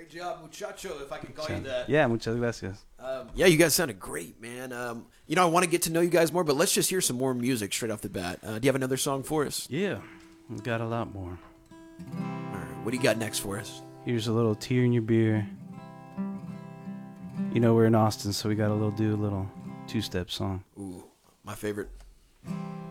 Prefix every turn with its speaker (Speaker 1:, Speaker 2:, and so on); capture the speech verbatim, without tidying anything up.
Speaker 1: Good job, muchacho, if I can call you that.
Speaker 2: Yeah, muchas gracias.
Speaker 1: Um, yeah, you guys sounded great, man. Um, you know, I want to get to know you guys more, but let's just hear some more music straight off the bat. Uh, do you have another song for us?
Speaker 2: Yeah, we've got a lot more.
Speaker 1: All right, what do you got next for us?
Speaker 2: Here's a little Tear in Your Beer. You know, we're in Austin, so we got a little do a little two-step song.
Speaker 1: Ooh, my favorite.